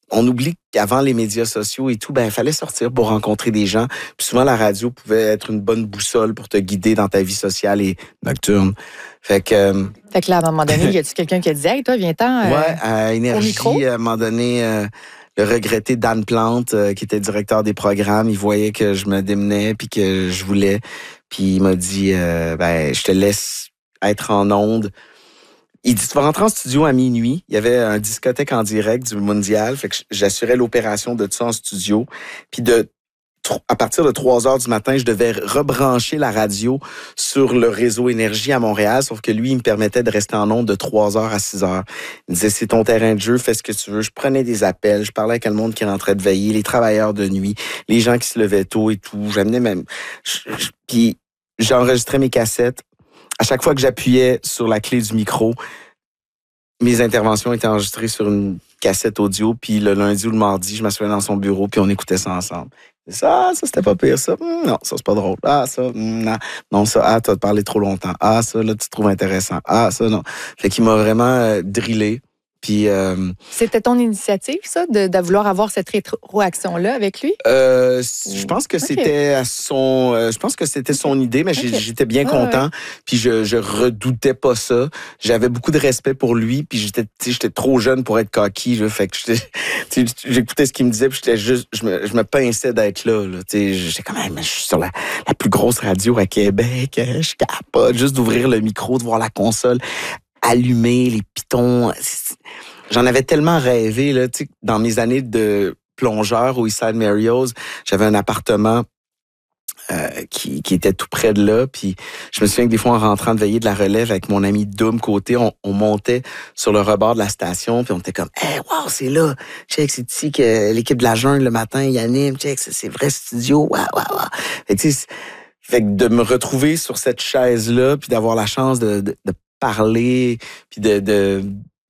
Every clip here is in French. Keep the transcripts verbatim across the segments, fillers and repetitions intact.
on oublie qu'avant les médias sociaux et tout, ben il fallait sortir pour rencontrer des gens. Puis souvent, la radio pouvait être une bonne boussole pour te guider dans ta vie sociale et nocturne. Fait que... Euh, fait que là, à un moment donné, y a-tu quelqu'un qui a dit « Hey, toi, viens-t'en euh, ouais, à Énergie, à un moment donné... Euh, le regretté Dan Plante, euh, qui était directeur des programmes, il voyait que je me démenais puis que je voulais. Puis il m'a dit, euh, ben, je te laisse être en onde. Il dit, tu vas rentrer en studio à minuit. Il y avait un discothèque en direct du Mondial. Fait que j'assurais l'opération de tout ça en studio. Puis de à partir de trois heures du matin, je devais rebrancher la radio sur le réseau Énergie à Montréal, sauf que lui, il me permettait de rester en ondes de trois heures à six heures. Il me disait, c'est ton terrain de jeu, fais ce que tu veux. Je prenais des appels, je parlais avec le monde qui rentrait de veiller, les travailleurs de nuit, les gens qui se levaient tôt et tout. J'amenais même... Je, je, puis j'enregistrais mes cassettes. À chaque fois que j'appuyais sur la clé du micro, mes interventions étaient enregistrées sur une cassette audio, puis le lundi ou le mardi, je m'assoyais dans son bureau, puis on écoutait ça ensemble. Ça, ça, c'était pas pire, ça. Hum, non, ça, c'est pas drôle. Ah, ça, hum, non. Non, ça, ah, t'as parlé trop longtemps. Ah, ça, là, tu te trouves intéressant. Ah, ça, non. Fait qu'il m'a vraiment euh, drillé. Puis, euh, c'était ton initiative, ça, de, de vouloir avoir cette rétroaction-là avec lui? Euh, je pense que okay. c'était à son, euh, je pense que c'était son idée, mais okay. j'étais bien ah, content. Ouais. Puis je, je redoutais pas ça. J'avais beaucoup de respect pour lui. Puis j'étais, j'étais trop jeune pour être cocky. Là, fait que j'écoutais ce qu'il me disait. Puis j'étais juste, je me, je me pinçais d'être là. là j'étais quand même, je suis sur la, la plus grosse radio à Québec. Je suis capable juste d'ouvrir le micro, de voir la console allumer, les pitons. J'en avais tellement rêvé là, tu sais, dans mes années de plongeur au Eastside Mario's, j'avais un appartement euh, qui, qui était tout près de là. Puis je me souviens que des fois, en rentrant de veiller de la relève avec mon ami Doom côté, on, on montait sur le rebord de la station, puis on était comme, hey, wow, c'est là. Check, c'est ici que l'équipe de la jungle le matin, ils animent. Check, c'est, c'est vrai studio. Wow, wow, wow. Fait que, tu sais, fait que de me retrouver sur cette chaise-là, puis d'avoir la chance de, de, de parler, puis de, de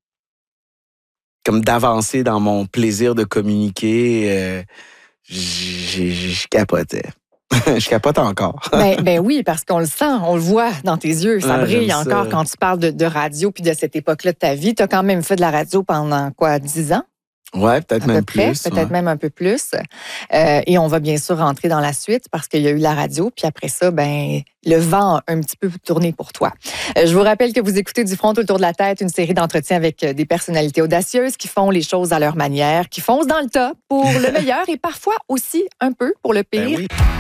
comme d'avancer dans mon plaisir de communiquer, euh, je capotais. Je capote encore. ben, ben oui, parce qu'on le sent, on le voit dans tes yeux. Ça ah, brille encore ça. Quand tu parles de, de radio puis de cette époque-là de ta vie. Tu as quand même fait de la radio pendant quoi, dix ans? Oui, peut-être même près, plus. Peut-être ouais. même un peu plus. Euh, et on va bien sûr rentrer dans la suite parce qu'il y a eu la radio. Puis après ça, ben le vent a un petit peu tourné pour toi. Euh, je vous rappelle que vous écoutez Du front autour de la tête, une série d'entretiens avec des personnalités audacieuses qui font les choses à leur manière, qui foncent dans le tas pour le meilleur et parfois aussi un peu pour le pire. Ben oui.